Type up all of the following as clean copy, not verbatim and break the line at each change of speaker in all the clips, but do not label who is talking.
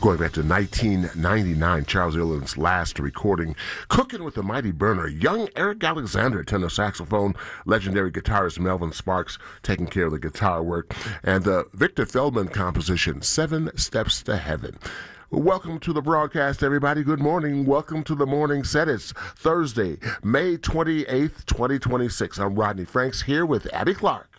Going back to 1999, Charles Illing's last recording, Cooking with the Mighty Burner. Young Eric Alexander, tenor saxophone, legendary guitarist Melvin Sparks taking care of the guitar work, and the Victor Feldman composition, 7 Steps to Heaven. Welcome to the broadcast, everybody. Good morning. Welcome to the morning set. It's Thursday, May 28th, 2026. I'm Rodney Franks here with Abby Clark.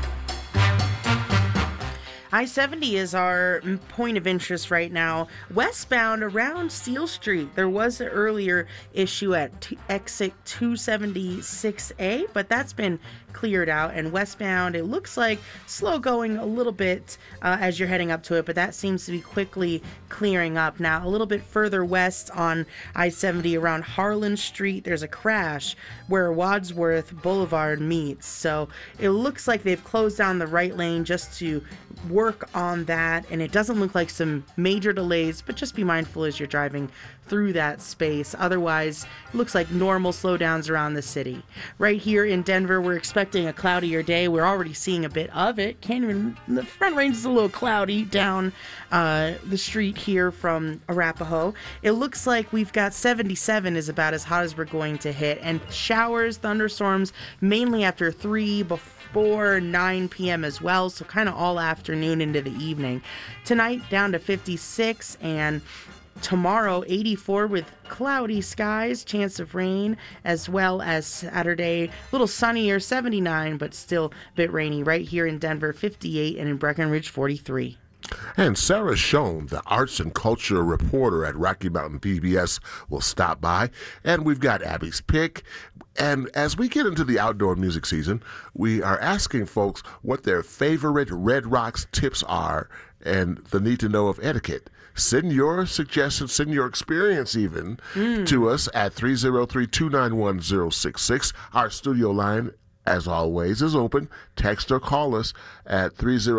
I-70 is our point of interest right now. Westbound around Steel Street, there was an earlier issue at exit 276A, but that's been cleared out. And westbound, it looks like slow going a little bit as you're heading up to it, but that seems to be quickly clearing up. Now, a little bit further west on I-70 around Harlan Street, there's a crash where Wadsworth Boulevard meets. So it looks like they've closed down the right lane just to work on that, and it doesn't look like some major delays, but just be mindful as you're driving through that space. Otherwise, it looks like normal slowdowns around the city. Right here in Denver, we're expecting a cloudier day. We're already seeing a bit of it. The front range is a little cloudy down the street here from Arapahoe. It looks like we've got 77 is about as hot as we're going to hit, and showers, thunderstorms, mainly after 3 before 9 p.m. as well, so kind of all afternoon into the evening. Tonight down to 56, and tomorrow 84 with cloudy skies, chance of rain, as well as Saturday, a little sunnier, 79, but still a bit rainy. Right here in Denver, 58, and in Breckenridge, 43.
And Sarah Schoen, the arts and culture reporter at Rocky Mountain PBS, will stop by. And we've got Abby's Pick. And as we get into the outdoor music season, we are asking folks what their favorite Red Rocks tips are and the need to know of etiquette. Send your suggestions, send your experience even to us at 303-291-066. Our studio line, as always, is open. Text or call us at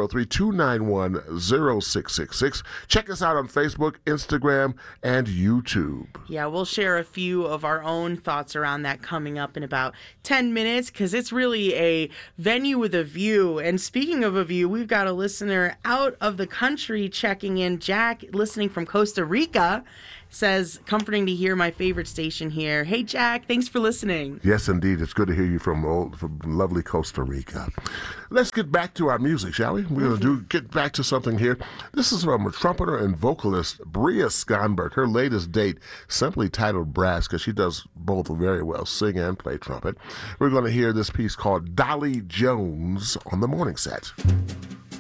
303-291-0666. Check us out on Facebook, Instagram, and YouTube.
Yeah, we'll share a few of our own thoughts around that coming up in about 10 minutes, because it's really a venue with a view. And speaking of a view, we've got a listener out of the country checking in. Jack, listening from Costa Rica, says, comforting to hear my favorite station here. Hey, Jack, thanks for listening.
Yes, indeed. It's good to hear you from lovely Costa Rica. Let's get back to our music, shall we? We're going to get back to something here. This is from a trumpeter and vocalist, Bria Skonberg. Her latest date, simply titled Brass, because she does both very well, sing and play trumpet. We're going to hear this piece called Dolly Jones on the morning set.